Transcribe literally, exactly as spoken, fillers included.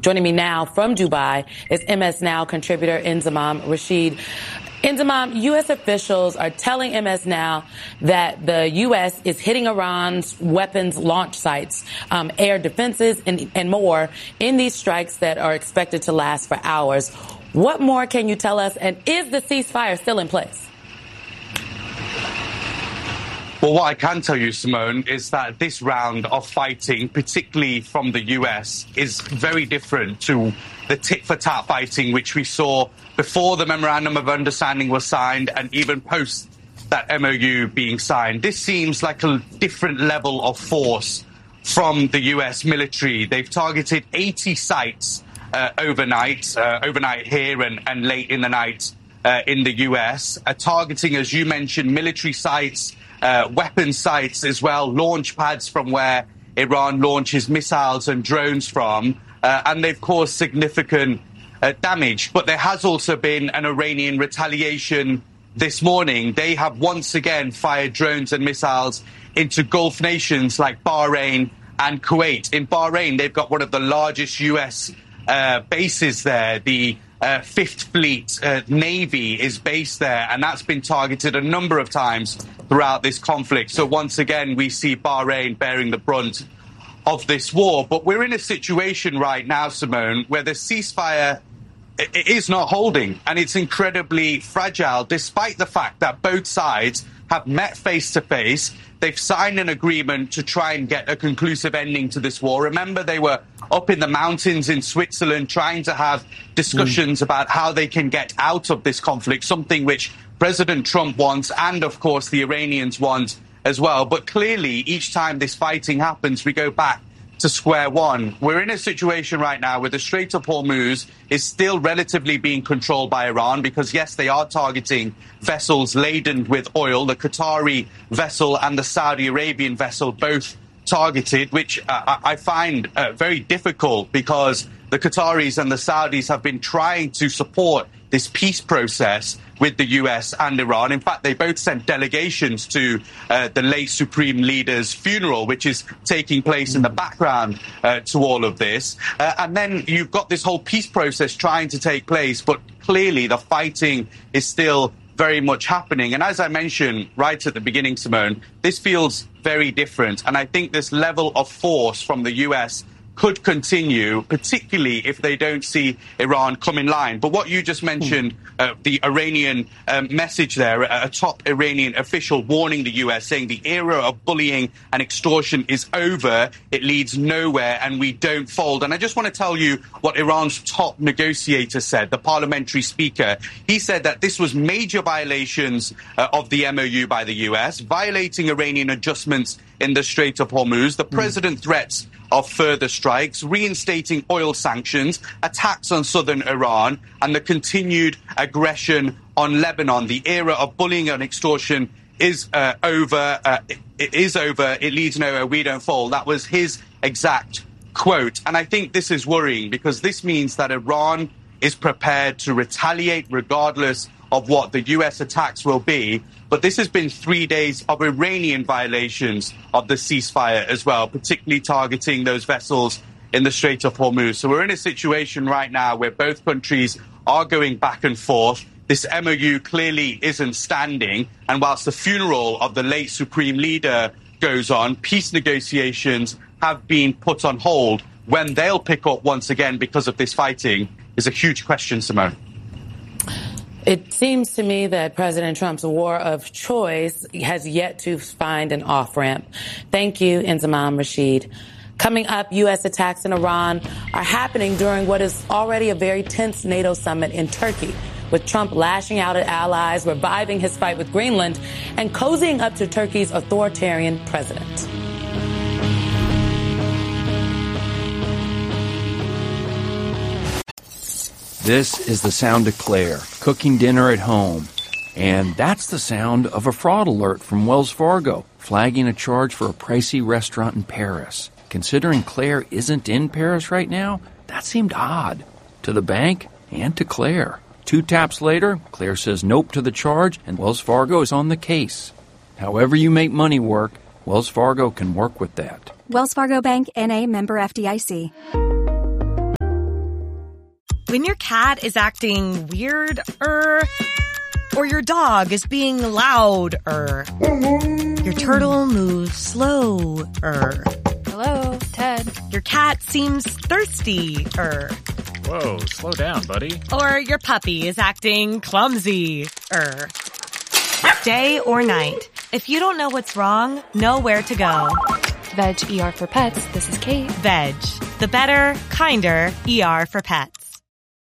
Joining me now from Dubai is M S Now contributor Inzamam Rashid. Inzamam, U S officials are telling M S Now that the U S is hitting Iran's weapons launch sites, um, air defenses, and, and more in these strikes that are expected to last for hours. What more can you tell us, and is the ceasefire still in place? Well, what I can tell you, Simone, is that this round of fighting, particularly from the U S, is very different to the tit-for-tat fighting which we saw before the Memorandum of Understanding was signed and even post that M O U being signed. This seems like a different level of force from the U S military. They've targeted eighty sites uh, overnight, uh, overnight here and, and late in the night uh, in the U S, uh, targeting, as you mentioned, military sites, Uh, weapon sites as well, launch pads from where Iran launches missiles and drones from, uh, and they've caused significant uh, damage. But there has also been an Iranian retaliation this morning. They have once again fired drones and missiles into Gulf nations like Bahrain and Kuwait. In Bahrain, they've got one of the largest U S uh, bases there. The Uh, Fifth Fleet uh, Navy is based there, and that's been targeted a number of times throughout this conflict. So once again, we see Bahrain bearing the brunt of this war. But we're in a situation right now, Simone, where the ceasefire is not holding, and it's incredibly fragile, despite the fact that both sides have met face-to-face. They've signed an agreement to try and get a conclusive ending to this war. Remember, they were up in the mountains in Switzerland trying to have discussions mm. about how they can get out of this conflict, something which President Trump wants and, of course, the Iranians want as well. But clearly, each time this fighting happens, we go back to square one. We're in a situation right now where the Strait of Hormuz is still relatively being controlled by Iran because, yes, they are targeting vessels laden with oil. The Qatari vessel and the Saudi Arabian vessel both targeted, which uh, I find uh, very difficult because the Qataris and the Saudis have been trying to support this peace process with the U S and Iran. In fact, they both sent delegations to uh, the late Supreme Leader's funeral, which is taking place in the background uh, to all of this. Uh, and then you've got this whole peace process trying to take place, but clearly the fighting is still very much happening. And as I mentioned right at the beginning, Simone, this feels very different. And I think this level of force from the U S could continue, particularly if they don't see Iran come in line. But what you just mentioned, uh, the Iranian um, message there, a, a top Iranian official warning the U S, saying the era of bullying and extortion is over, it leads nowhere, and we don't fold. And I just want to tell you what Iran's top negotiator said, the parliamentary speaker. He said that this was major violations uh, of the M O U by the U S, violating Iranian adjustments in the Strait of Hormuz. The president threats of further strikes, reinstating oil sanctions, attacks on southern Iran, and the continued aggression on Lebanon. The era of bullying and extortion is uh, over. Uh, it, it is over. It leads nowhere. We don't fall. That was his exact quote. And I think this is worrying because this means that Iran is prepared to retaliate regardless of what the U S attacks will be. But this has been three days of Iranian violations of the ceasefire as well, particularly targeting those vessels in the Strait of Hormuz. So we're in a situation right now where both countries are going back and forth. This M O U clearly isn't standing. And whilst the funeral of the late Supreme Leader goes on, peace negotiations have been put on hold. When they'll pick up once again because of this fighting is a huge question, Simone. It seems to me that President Trump's war of choice has yet to find an off-ramp. Thank you, Inzamam Rashid. Coming up, U S attacks in Iran are happening during what is already a very tense NATO summit in Turkey, with Trump lashing out at allies, reviving his fight with Greenland, and cozying up to Turkey's authoritarian president. This is the sound of Claire, cooking dinner at home. And that's the sound of a fraud alert from Wells Fargo, flagging a charge for a pricey restaurant in Paris. Considering Claire isn't in Paris right now, that seemed odd to the bank and to Claire. Two taps later, Claire says nope to the charge, and Wells Fargo is on the case. However you make money work, Wells Fargo can work with that. Wells Fargo Bank, N A, member F D I C. When your cat is acting weird-er, or your dog is being loud-er, your turtle moves slow-er. Hello, Ted. Your cat seems thirsty-er. Whoa, slow down, buddy. Or your puppy is acting clumsy-er. Day or night, if you don't know what's wrong, know where to go. Veg E R for Pets, this is Kate. Veg, the better, kinder E R for pets.